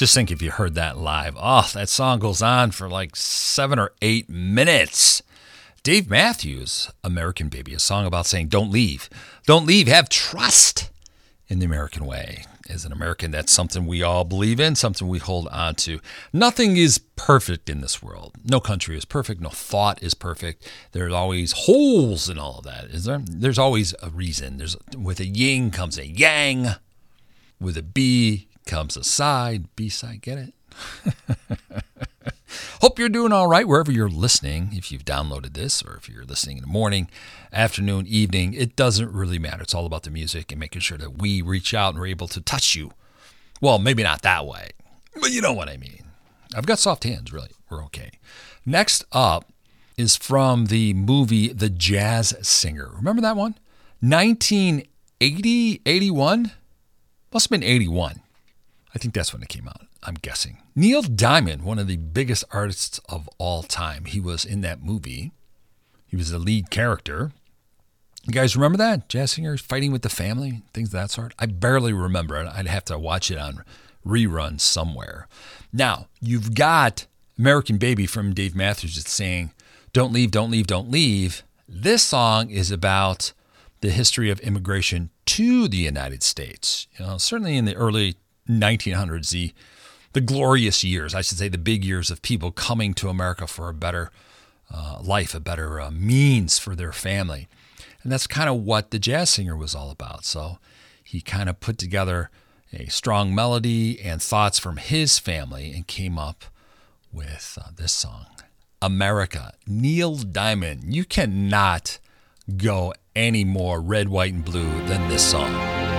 Just think if you heard that live. Oh, that song goes on for like 7 or 8 minutes. Dave Matthews, American Baby, a song about saying don't leave. Don't leave. Have trust in the American way. As an American, that's something we all believe in, something we hold on to. Nothing is perfect in this world. No country is perfect. No thought is perfect. There's always holes in all of that, is there? There's always a reason. With a yin comes a yang. With a B comes a side. B-side, get it? Hope you're doing all right wherever you're listening. If you've downloaded this or if you're listening in the morning, afternoon, evening, it doesn't really matter. It's all about the music and making sure that we reach out and we're able to touch you. Well, maybe not that way, but you know what I mean. I've got soft hands, really. We're okay. Next up is from the movie The Jazz Singer. Remember that one? 1980, 81? Must have been 81. I think that's when it came out, I'm guessing. Neil Diamond, one of the biggest artists of all time. He was in that movie. He was the lead character. You guys remember that? Jazz Singer fighting with the family, things of that sort. I barely remember it. I'd have to watch it on rerun somewhere. Now, you've got American Baby from Dave Matthews that's saying, don't leave, don't leave, don't leave. This song is about the history of immigration to the United States. Certainly in the early 1900s, the glorious years, I should say, the big years of people coming to America for a better life, a better means for their family. And that's kind of what the Jazz Singer was all about. So he kind of put together a strong melody and thoughts from his family and came up with this song, America. Neil Diamond. You cannot go any more red, white, and blue than this song.